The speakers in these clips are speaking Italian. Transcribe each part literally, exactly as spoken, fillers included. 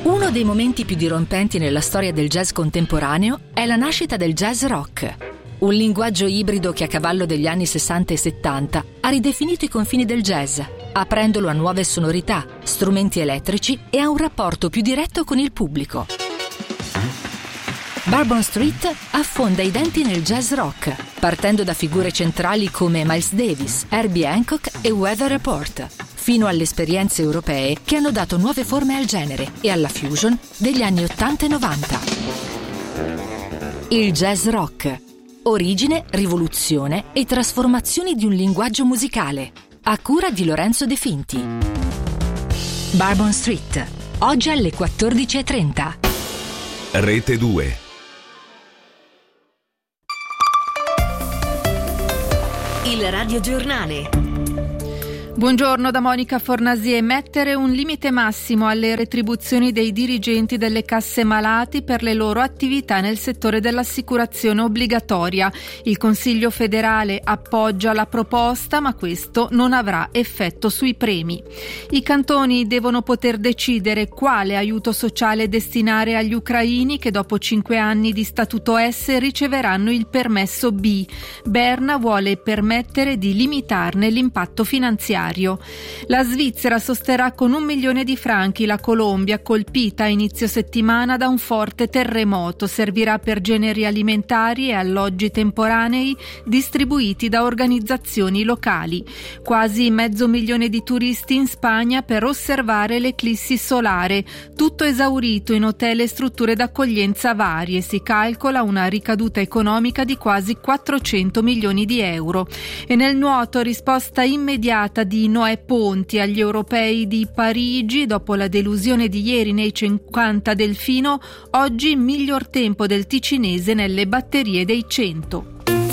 Uno dei momenti più dirompenti nella storia del jazz contemporaneo è la nascita del jazz rock, un linguaggio ibrido che a cavallo degli anni sessanta e settanta ha ridefinito i confini del jazz, aprendolo a nuove sonorità, strumenti elettrici e a un rapporto più diretto con il pubblico. Bourbon Street affonda i denti nel jazz rock, partendo da figure centrali come Miles Davis, Herbie Hancock e Weather Report, fino alle esperienze europee che hanno dato nuove forme al genere e alla fusion degli anni ottanta e novanta. Il jazz rock. Origine, rivoluzione e trasformazioni di un linguaggio musicale. A cura di Lorenzo De Finti. Bourbon Street. Oggi alle quattordici e trenta. Rete due. Il radiogiornale. Buongiorno da Monica Fornasier. Mettere un limite massimo alle retribuzioni dei dirigenti delle casse malati per le loro attività nel settore dell'assicurazione obbligatoria. Il Consiglio federale appoggia la proposta, ma questo non avrà effetto sui premi. I cantoni devono poter decidere quale aiuto sociale destinare agli ucraini che dopo cinque anni di statuto S riceveranno il permesso B. Berna vuole permettere di limitarne l'impatto finanziario. La Svizzera sosterrà con un milione di franchi la Colombia, colpita a inizio settimana da un forte terremoto. Servirà per generi alimentari e alloggi temporanei distribuiti da organizzazioni locali. Quasi mezzo milione di turisti in Spagna per osservare l'eclissi solare. Tutto esaurito in hotel e strutture d'accoglienza varie. Si calcola una ricaduta economica di quasi quattrocento milioni di euro. E nel nuoto risposta immediata di di Noè Ponti agli europei di Parigi dopo la delusione di ieri nei cinquanta delfino. Oggi miglior tempo del ticinese nelle batterie dei cento.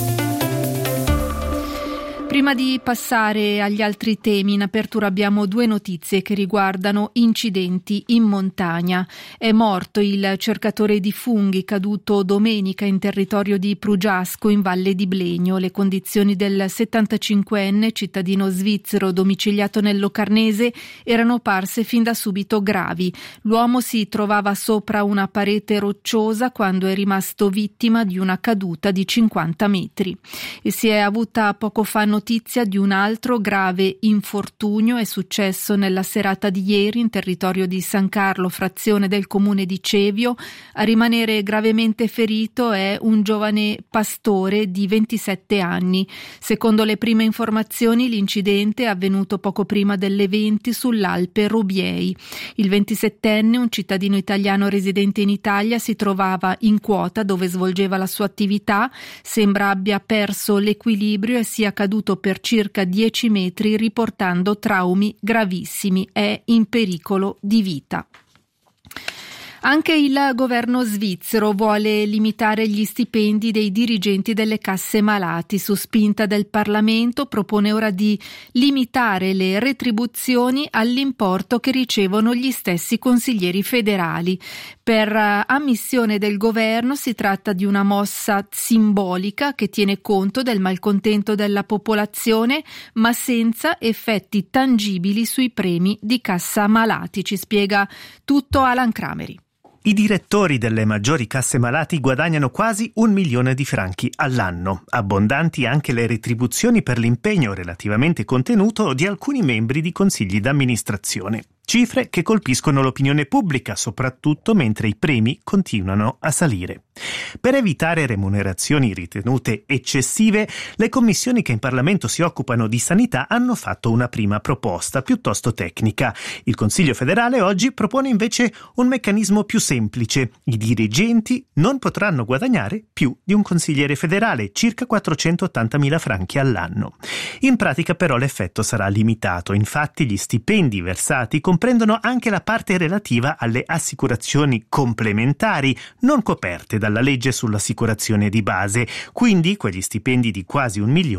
Prima di passare agli altri temi, in apertura abbiamo due notizie che riguardano incidenti in montagna. È morto il cercatore di funghi caduto domenica in territorio di Prugiasco in Valle di Blegno. Le condizioni del settantacinquenne, cittadino svizzero domiciliato nel Locarnese, erano parse fin da subito gravi. L'uomo si trovava sopra una parete rocciosa quando è rimasto vittima di una caduta di cinquanta metri. E si è avuta poco fa notizia di un altro grave infortunio. È successo nella serata di ieri in territorio di San Carlo, frazione del comune di Cevio. A rimanere gravemente ferito è un giovane pastore di ventisette anni. Secondo le prime informazioni, l'incidente è avvenuto poco prima delle venti sull'Alpe Rubiei. Il ventisettenne, un cittadino italiano residente in Italia, si trovava in quota dove svolgeva la sua attività. Sembra abbia perso l'equilibrio e sia caduto per circa dieci metri, riportando traumi gravissimi. È in pericolo di vita. Anche il governo svizzero vuole limitare gli stipendi dei dirigenti delle casse malati. Su spinta del Parlamento propone ora di limitare le retribuzioni all'importo che ricevono gli stessi consiglieri federali. Per ammissione del governo si tratta di una mossa simbolica che tiene conto del malcontento della popolazione, ma senza effetti tangibili sui premi di cassa malati. Ci spiega tutto Alan Crameri. I direttori delle maggiori casse malati guadagnano quasi un milione di franchi all'anno. Abbondanti anche le retribuzioni per l'impegno relativamente contenuto di alcuni membri di consigli d'amministrazione. Cifre che colpiscono l'opinione pubblica, soprattutto mentre i premi continuano a salire. Per evitare remunerazioni ritenute eccessive, le commissioni che in Parlamento si occupano di sanità hanno fatto una prima proposta piuttosto tecnica. Il Consiglio federale oggi propone invece un meccanismo più semplice. I dirigenti non potranno guadagnare più di un consigliere federale, circa quattrocentottantamila franchi all'anno. In pratica però l'effetto sarà limitato. Infatti gli stipendi versati comprendono anche la parte relativa alle assicurazioni complementari non coperte dalla legge sull'assicurazione di base, quindi quegli stipendi di quasi un milione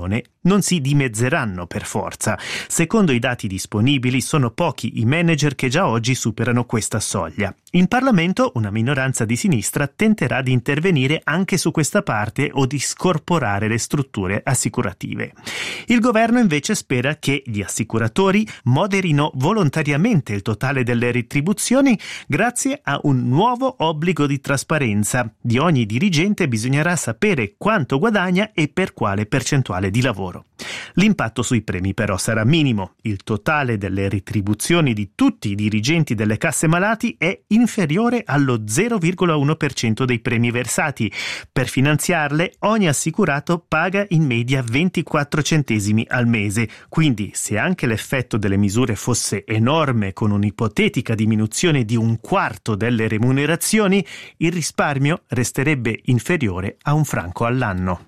non si dimezzeranno per forza. Secondo i dati disponibili sono pochi i manager che già oggi superano questa soglia. In Parlamento una minoranza di sinistra tenterà di intervenire anche su questa parte o di scorporare le strutture assicurative. Il governo invece spera che gli assicuratori moderino volontariamente il totale delle retribuzioni grazie a un nuovo obbligo di trasparenza. Di ogni dirigente bisognerà sapere quanto guadagna e per quale percentuale di lavoro. L'impatto sui premi però sarà minimo. Il totale delle retribuzioni di tutti i dirigenti delle casse malati è inferiore allo zero virgola uno per cento dei premi versati. Per finanziarle ogni assicurato paga in media ventiquattro centesimi al mese. Quindi se anche l'effetto delle misure fosse enorme con un'ipotetica diminuzione di un quarto delle remunerazioni, il risparmio resterebbe inferiore a un franco all'anno.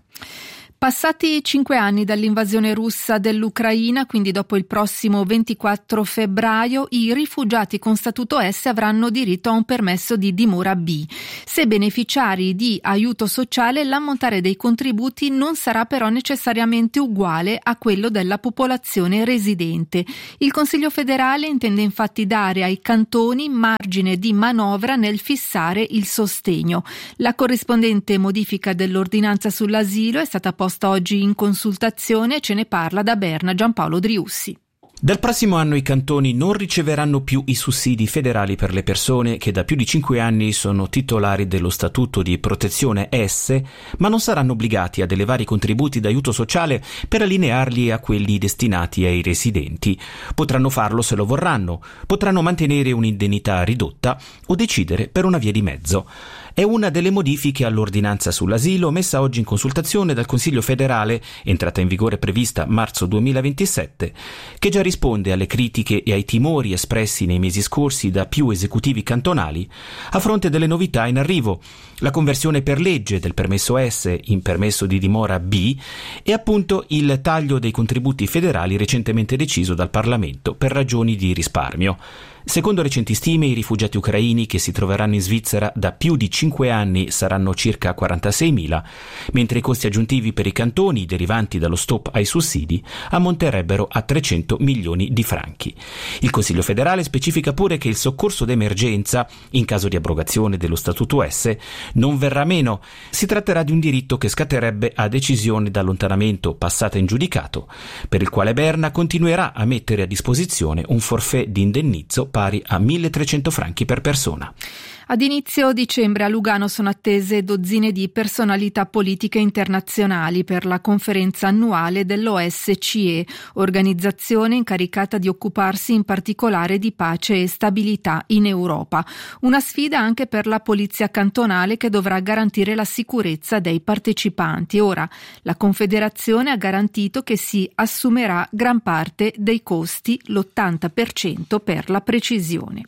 Passati cinque anni dall'invasione russa dell'Ucraina, quindi dopo il prossimo ventiquattro febbraio, i rifugiati con statuto S avranno diritto a un permesso di dimora B. Se beneficiari di aiuto sociale, l'ammontare dei contributi non sarà però necessariamente uguale a quello della popolazione residente. Il Consiglio federale intende infatti dare ai cantoni margine di manovra nel fissare il sostegno. La corrispondente modifica dell'ordinanza sull'asilo è stata posta oggi in consultazione, ce ne parla da Berna Giampaolo Driussi. Dal prossimo anno i cantoni non riceveranno più i sussidi federali per le persone che da più di cinque anni sono titolari dello statuto di protezione S, ma non saranno obbligati ad elevare i contributi d'aiuto sociale per allinearli a quelli destinati ai residenti. Potranno farlo se lo vorranno, potranno mantenere un'indennità ridotta o decidere per una via di mezzo. È una delle modifiche all'ordinanza sull'asilo messa oggi in consultazione dal Consiglio federale, entrata in vigore prevista marzo duemilaventisette, che già risponde alle critiche e ai timori espressi nei mesi scorsi da più esecutivi cantonali a fronte delle novità in arrivo, la conversione per legge del permesso S in permesso di dimora B e appunto il taglio dei contributi federali recentemente deciso dal Parlamento per ragioni di risparmio. Secondo recenti stime, i rifugiati ucraini che si troveranno in Svizzera da più di cinque anni saranno circa quarantaseimila, mentre i costi aggiuntivi per i cantoni derivanti dallo stop ai sussidi ammonterebbero a trecento milioni di franchi. Il Consiglio federale specifica pure che il soccorso d'emergenza, in caso di abrogazione dello Statuto S, non verrà meno. Si tratterà di un diritto che scatterebbe a decisione d'allontanamento passata in giudicato, per il quale Berna continuerà a mettere a disposizione un forfait di indennizzo pari a milletrecento franchi per persona. Ad inizio dicembre a Lugano sono attese dozzine di personalità politiche internazionali per la conferenza annuale dell'O S C E, organizzazione incaricata di occuparsi in particolare di pace e stabilità in Europa. Una sfida anche per la polizia cantonale che dovrà garantire la sicurezza dei partecipanti. Ora, la Confederazione ha garantito che si assumerà gran parte dei costi, l'ottanta per cento per la precisione.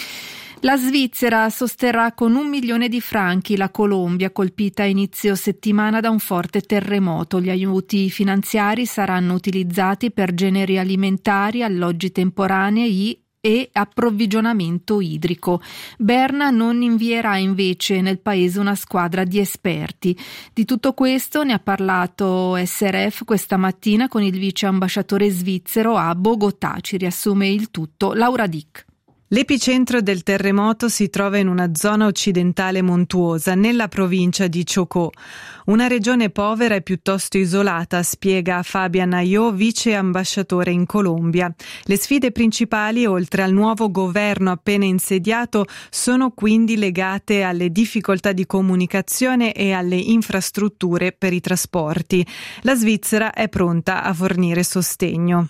La Svizzera sosterrà con un milione di franchi la Colombia, colpita a inizio settimana da un forte terremoto. Gli aiuti finanziari saranno utilizzati per generi alimentari, alloggi temporanei e approvvigionamento idrico. Berna non invierà invece nel paese una squadra di esperti. Di tutto questo ne ha parlato S R F questa mattina con il vice ambasciatore svizzero a Bogotà. Ci riassume il tutto Laura Dick. L'epicentro del terremoto si trova in una zona occidentale montuosa, nella provincia di Chocó, una regione povera e piuttosto isolata, spiega Fabian Ayot, vice ambasciatore in Colombia. Le sfide principali, oltre al nuovo governo appena insediato, sono quindi legate alle difficoltà di comunicazione e alle infrastrutture per i trasporti. La Svizzera è pronta a fornire sostegno.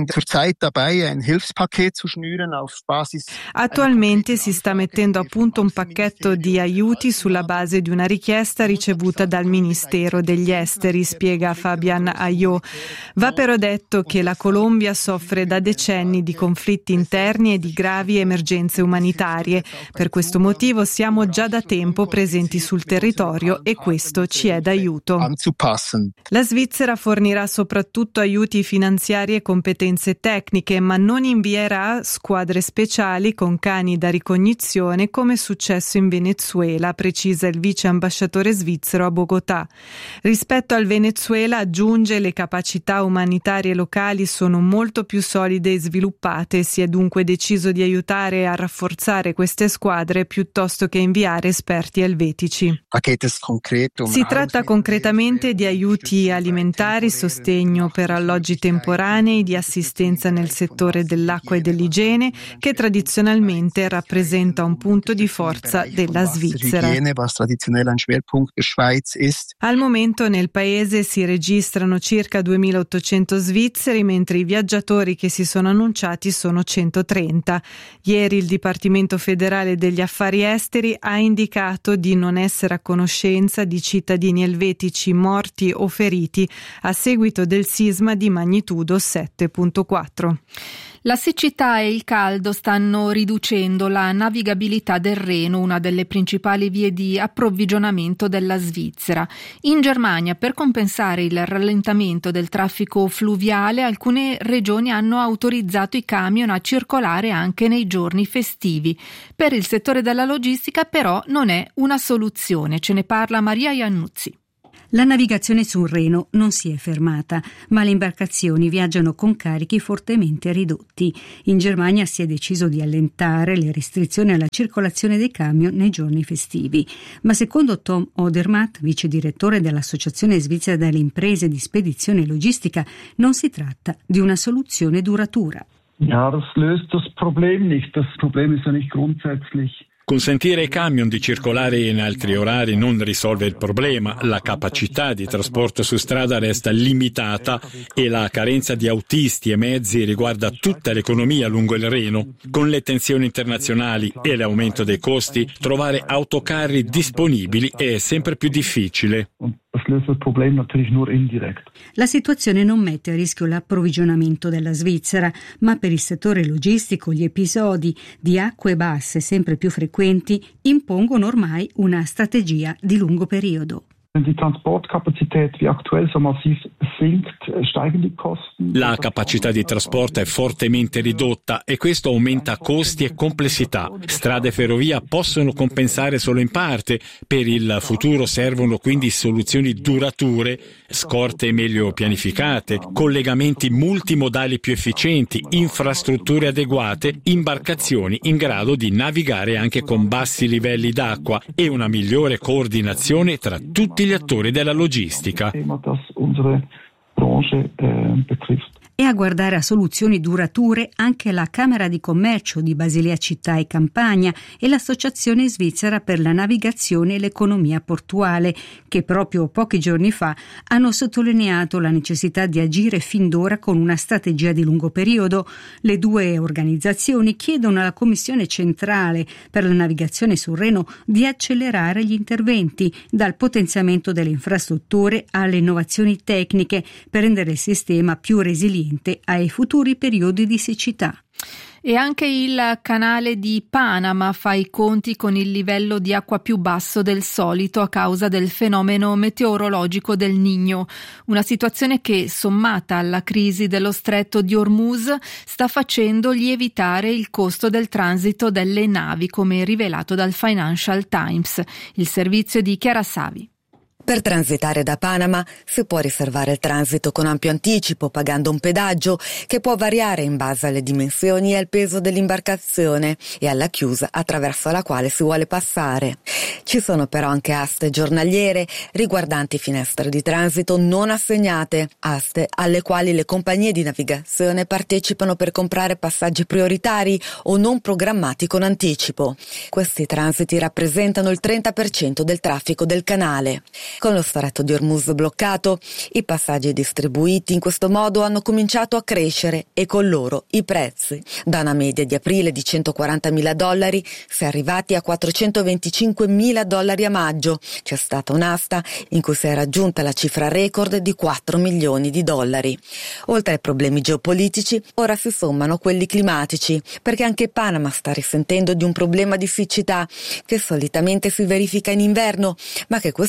Attualmente si sta mettendo a punto un pacchetto di aiuti sulla base di una richiesta ricevuta dal Ministero degli Esteri, spiega Fabian Ayot. Va però detto che la Colombia soffre da decenni di conflitti interni e di gravi emergenze umanitarie. Per questo motivo siamo già da tempo presenti sul territorio e questo ci è d'aiuto. La Svizzera fornirà soprattutto aiuti finanziari e competenze tecniche, ma non invierà squadre speciali con cani da ricognizione come è successo in Venezuela, precisa il vice ambasciatore svizzero a Bogotà. Rispetto al Venezuela, aggiunge, le capacità umanitarie locali sono molto più solide e sviluppate, si è dunque deciso di aiutare a rafforzare queste squadre piuttosto che inviare esperti elvetici. Si tratta concretamente di aiuti alimentari, sostegno per alloggi temporanei, di assistenza nel settore dell'acqua e dell'igiene, che tradizionalmente rappresenta un punto di forza della Svizzera. Al momento nel paese si registrano circa duemilaottocento svizzeri, mentre i viaggiatori che si sono annunciati sono centotrenta. Ieri il Dipartimento federale degli affari esteri ha indicato di non essere a conoscenza di cittadini elvetici morti o feriti a seguito del sisma di magnitudo sette virgola quattro. La siccità e il caldo stanno riducendo la navigabilità del Reno, una delle principali vie di approvvigionamento della Svizzera. In Germania, per compensare il rallentamento del traffico fluviale, alcune regioni hanno autorizzato i camion a circolare anche nei giorni festivi. Per il settore della logistica, però, non è una soluzione. Ce ne parla Maria Iannuzzi. La navigazione sul Reno non si è fermata, ma le imbarcazioni viaggiano con carichi fortemente ridotti. In Germania si è deciso di allentare le restrizioni alla circolazione dei camion nei giorni festivi. Ma secondo Tom Odermatt, vice direttore dell'Associazione Svizzera delle Imprese di Spedizione e Logistica, non si tratta di una soluzione duratura. Ja, das löst das Problem nicht. Das Problem ist ja nicht grundsätzlich. Consentire ai camion di circolare in altri orari non risolve il problema, la capacità di trasporto su strada resta limitata e la carenza di autisti e mezzi riguarda tutta l'economia lungo il Reno. Con le tensioni internazionali e l'aumento dei costi, trovare autocarri disponibili è sempre più difficile. La situazione non mette a rischio l'approvvigionamento della Svizzera, ma per il settore logistico gli episodi di acque basse sempre più frequenti impongono ormai una strategia di lungo periodo. La capacità di trasporto è fortemente ridotta e questo aumenta costi e complessità. Strade e ferrovia possono compensare solo in parte. Per il futuro servono quindi soluzioni durature, scorte meglio pianificate, collegamenti multimodali più efficienti, infrastrutture adeguate, imbarcazioni in grado di navigare anche con bassi livelli d'acqua e una migliore coordinazione tra tutti gli attori della logistica. E a guardare a soluzioni durature anche la Camera di Commercio di Basilea Città e Campania e l'Associazione Svizzera per la Navigazione e l'Economia Portuale, che proprio pochi giorni fa hanno sottolineato la necessità di agire fin d'ora con una strategia di lungo periodo. Le due organizzazioni chiedono alla Commissione Centrale per la Navigazione sul Reno di accelerare gli interventi, dal potenziamento delle infrastrutture alle innovazioni tecniche per rendere il sistema più resiliente ai futuri periodi di siccità. E anche il canale di Panama fa i conti con il livello di acqua più basso del solito a causa del fenomeno meteorologico del Niño, una situazione che, sommata alla crisi dello stretto di Hormuz, sta facendo lievitare il costo del transito delle navi, come rivelato dal Financial Times, il servizio di Chiara Savi. Per transitare da Panama si può riservare il transito con ampio anticipo, pagando un pedaggio che può variare in base alle dimensioni e al peso dell'imbarcazione e alla chiusa attraverso la quale si vuole passare. Ci sono però anche aste giornaliere riguardanti finestre di transito non assegnate, aste alle quali le compagnie di navigazione partecipano per comprare passaggi prioritari o non programmati con anticipo. Questi transiti rappresentano il trenta per cento del traffico del canale. Con lo stretto di Hormuz bloccato, i passaggi distribuiti in questo modo hanno cominciato a crescere e con loro i prezzi. Da una media di aprile di centoquarantamila dollari si è arrivati a quattrocentoventicinquemila dollari a maggio. C'è stata un'asta in cui si è raggiunta la cifra record di quattro milioni di dollari. Oltre ai problemi geopolitici, ora si sommano quelli climatici, perché anche Panama sta risentendo di un problema di siccità che solitamente si verifica in inverno, ma che quest'anno si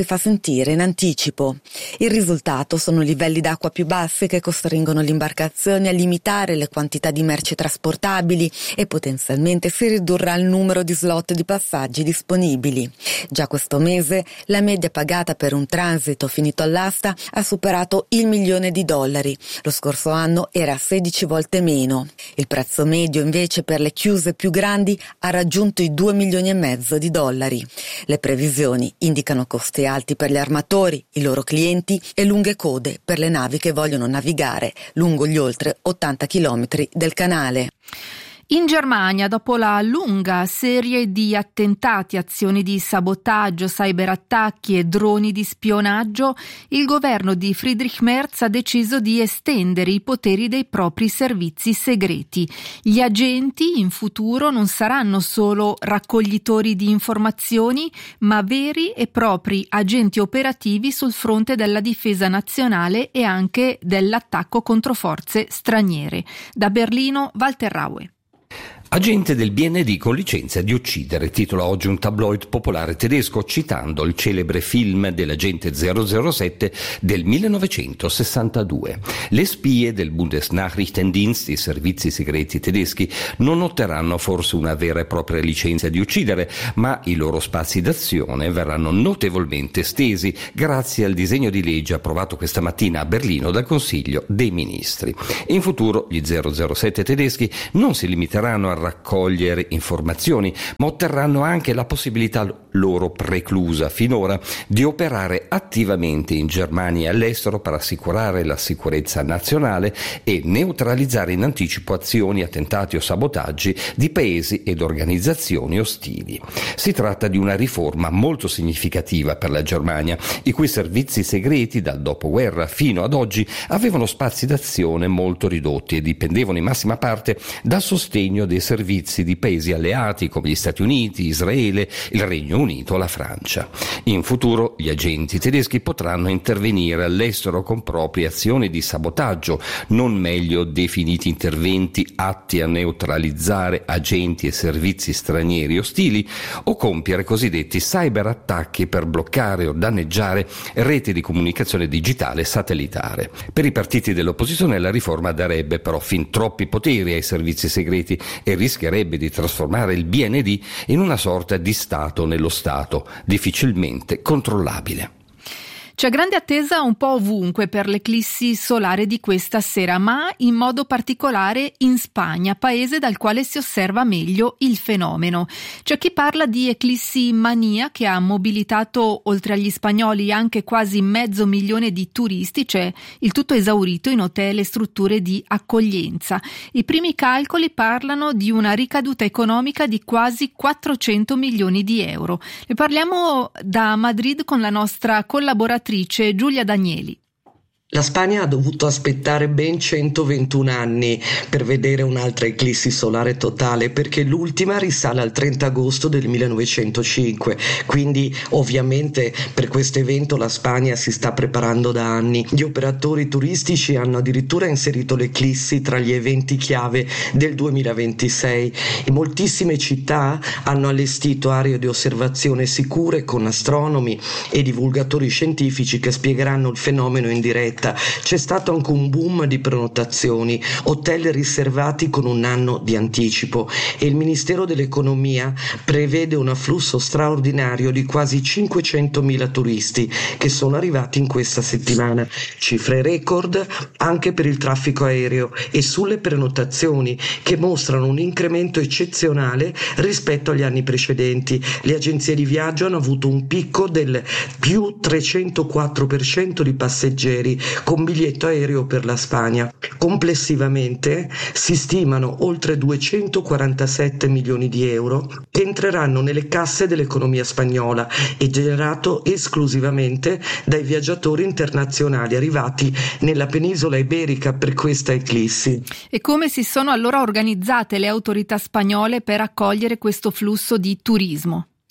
fa sentire in anticipo. Il risultato sono livelli d'acqua più bassi che costringono le imbarcazioni a limitare le quantità di merci trasportabili e potenzialmente si ridurrà il numero di slot di passaggi disponibili. Già questo mese la media pagata per un transito finito all'asta ha superato il milione di dollari. Lo scorso anno era sedici volte meno. Il prezzo medio invece per le chiuse più grandi ha raggiunto i due milioni e mezzo di dollari. Le previsioni indicano costi alti per gli armatori, i loro clienti e lunghe code per le navi che vogliono navigare lungo gli oltre ottanta chilometri del canale. In Germania, dopo la lunga serie di attentati, azioni di sabotaggio, cyberattacchi e droni di spionaggio, il governo di Friedrich Merz ha deciso di estendere i poteri dei propri servizi segreti. Gli agenti in futuro non saranno solo raccoglitori di informazioni, ma veri e propri agenti operativi sul fronte della difesa nazionale e anche dell'attacco contro forze straniere. Da Berlino, Walter Raue. Agente del B N D con licenza di uccidere, titola oggi un tabloid popolare tedesco citando il celebre film dell'agente zero zero sette del millenovecentosessantadue. Le spie del Bundesnachrichtendienst, i servizi segreti tedeschi, non otterranno forse una vera e propria licenza di uccidere, ma i loro spazi d'azione verranno notevolmente estesi grazie al disegno di legge approvato questa mattina a Berlino dal Consiglio dei Ministri. In futuro gli zero zero sette tedeschi non si limiteranno a raccogliere informazioni, ma otterranno anche la possibilità loro preclusa finora di operare attivamente in Germania e all'estero per assicurare la sicurezza nazionale e neutralizzare in anticipo azioni, attentati o sabotaggi di paesi ed organizzazioni ostili. Si tratta di una riforma molto significativa per la Germania, i cui servizi segreti dal dopoguerra fino ad oggi avevano spazi d'azione molto ridotti e dipendevano in massima parte dal sostegno dei servizi di paesi alleati come gli Stati Uniti, Israele, il Regno Unito o la Francia. In futuro gli agenti tedeschi potranno intervenire all'estero con proprie azioni di sabotaggio, non meglio definiti interventi atti a neutralizzare agenti e servizi stranieri ostili, o compiere cosiddetti cyberattacchi per bloccare o danneggiare reti di comunicazione digitale satellitare. Per i partiti dell'opposizione la riforma darebbe però fin troppi poteri ai servizi segreti e rischierebbe di trasformare il B N D in una sorta di Stato nello Stato, difficilmente controllabile. C'è grande attesa un po' ovunque per l'eclissi solare di questa sera, ma in modo particolare in Spagna, paese dal quale si osserva meglio il fenomeno. C'è chi parla di eclissi mania che ha mobilitato oltre agli spagnoli anche quasi mezzo milione di turisti, c'è il tutto esaurito in hotel e strutture di accoglienza. I primi calcoli parlano di una ricaduta economica di quasi quattrocento milioni di euro. Ne parliamo da Madrid con la nostra collaboratrice Giulia Danieli. La Spagna ha dovuto aspettare ben centoventuno anni per vedere un'altra eclissi solare totale, perché l'ultima risale al trenta agosto del millenovecentocinque, quindi ovviamente per questo evento la Spagna si sta preparando da anni. Gli operatori turistici hanno addirittura inserito l'eclissi tra gli eventi chiave del duemilaventisei e moltissime città hanno allestito aree di osservazione sicure con astronomi e divulgatori scientifici che spiegheranno il fenomeno in diretta. C'è stato anche un boom di prenotazioni, hotel riservati con un anno di anticipo, e il Ministero dell'Economia prevede un afflusso straordinario di quasi cinquecentomila turisti che sono arrivati in questa settimana, cifre record anche per il traffico aereo e sulle prenotazioni che mostrano un incremento eccezionale rispetto agli anni precedenti. Le agenzie di viaggio hanno avuto un picco del più trecentoquattro per cento di passeggeri con biglietto aereo per la Spagna. Complessivamente si stimano oltre duecentoquarantasette milioni di euro che entreranno nelle casse dell'economia spagnola e generato esclusivamente dai viaggiatori internazionali arrivati nella penisola iberica per questa eclissi. E come si sono allora organizzate le autorità spagnole per accogliere questo flusso di turismo?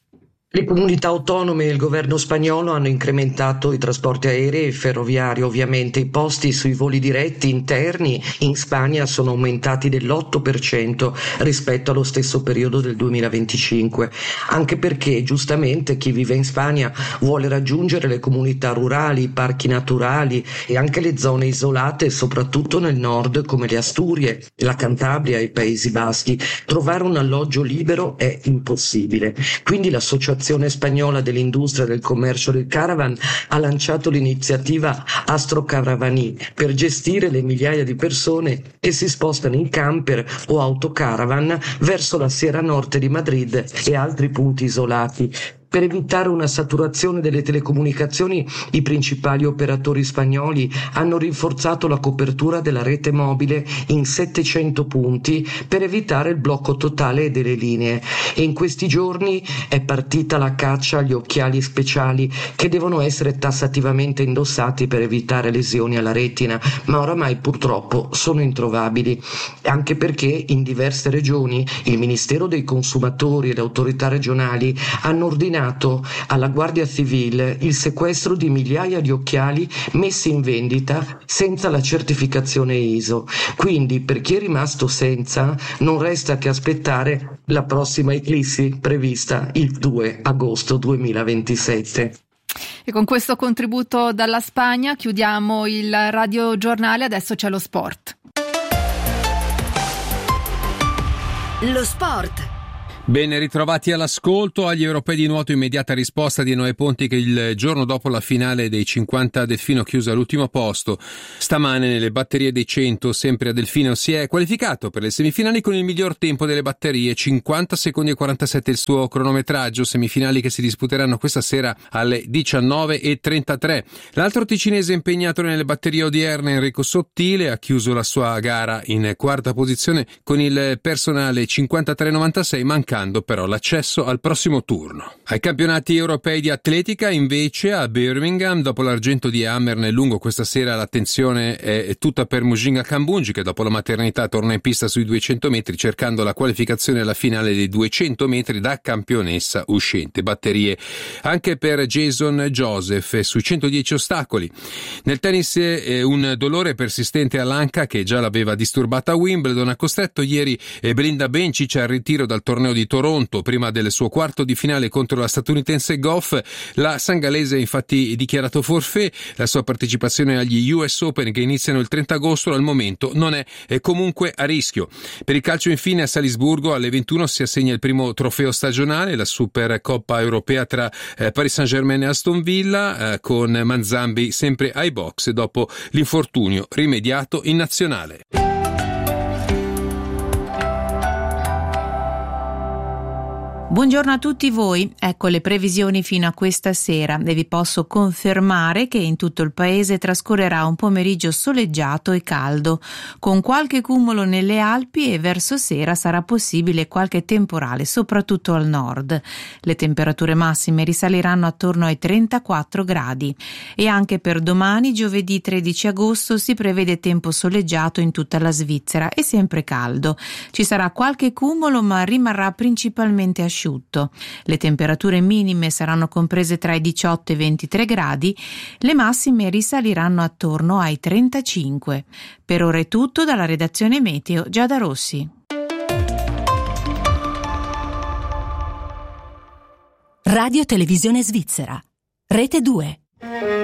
Le comunità autonome e il governo spagnolo hanno incrementato i trasporti aerei e ferroviari. Ovviamente i posti sui voli diretti interni in Spagna sono aumentati dell'otto per cento rispetto allo stesso periodo del duemilaventicinque, anche perché giustamente chi vive in Spagna vuole raggiungere le comunità rurali, i parchi naturali e anche le zone isolate, soprattutto nel nord come le Asturie, la Cantabria e i Paesi Baschi. Trovare un alloggio libero è impossibile. Quindi l'associazione spagnola dell'industria del commercio del caravan ha lanciato l'iniziativa Astrocaravani per gestire le migliaia di persone che si spostano in camper o autocaravan verso la Sierra Norte di Madrid e altri punti isolati. Per evitare una saturazione delle telecomunicazioni, i principali operatori spagnoli hanno rinforzato la copertura della rete mobile in settecento punti per evitare il blocco totale delle linee. E in questi giorni è partita la caccia agli occhiali speciali che devono essere tassativamente indossati per evitare lesioni alla retina, ma oramai purtroppo sono introvabili, anche perché in diverse regioni il Ministero dei Consumatori e le autorità regionali hanno ordinato alla Guardia Civile il sequestro di migliaia di occhiali messi in vendita senza la certificazione I S O. Quindi per chi è rimasto senza non resta che aspettare la prossima eclissi prevista il due agosto duemilaventisette. E con questo contributo dalla Spagna chiudiamo il radiogiornale, adesso c'è lo sport. Lo sport. Ben ritrovati all'ascolto. Agli europei di nuoto immediata risposta di Noè Ponti che il giorno dopo la finale dei cinquanta a Delfino chiusa all'ultimo posto. Stamane nelle batterie dei cento sempre a Delfino si è qualificato per le semifinali con il miglior tempo delle batterie, cinquanta secondi e quarantasette il suo cronometraggio, semifinali che si disputeranno questa sera alle diciannove e trentatré. L'altro ticinese impegnato nelle batterie odierne, Enrico Sottile, ha chiuso la sua gara in quarta posizione con il personale cinquantatré novantasei, mancando però l'accesso al prossimo turno. Ai campionati europei di atletica invece a Birmingham, dopo l'argento di Hammer nel lungo, questa sera l'attenzione è tutta per Mujinga Kambunji che dopo la maternità torna in pista sui duecento metri cercando la qualificazione alla finale dei duecento metri da campionessa uscente. Batterie anche per Jason Joseph sui centodieci ostacoli. Nel tennis eh, un dolore persistente all'anca che già l'aveva disturbata a Wimbledon ha costretto ieri eh, Belinda Bencic al ritiro dal torneo di Toronto prima del suo quarto di finale contro la statunitense Goff. La sangalese ha infatti dichiarato forfait. La sua partecipazione agli U S Open che iniziano il trenta agosto al momento non è, è comunque a rischio. Per il calcio infine a Salisburgo alle ventuno si assegna il primo trofeo stagionale, la Supercoppa europea tra eh, Paris Saint-Germain e Aston Villa, eh, con Manzambi sempre ai box dopo l'infortunio rimediato in nazionale. Buongiorno a tutti voi, ecco le previsioni fino a questa sera e vi posso confermare che in tutto il paese trascorrerà un pomeriggio soleggiato e caldo, con qualche cumulo nelle Alpi e verso sera sarà possibile qualche temporale, soprattutto al nord. Le temperature massime risaliranno attorno ai trentaquattro gradi e anche per domani, giovedì tredici agosto, si prevede tempo soleggiato in tutta la Svizzera e sempre caldo. Ci sarà qualche cumulo ma rimarrà principalmente asciutto. Le temperature minime saranno comprese tra i diciotto e i ventitré gradi, le massime risaliranno attorno ai trentacinque. Per ora è tutto dalla redazione Meteo Giada Rossi. Radio Televisione Svizzera, Rete due.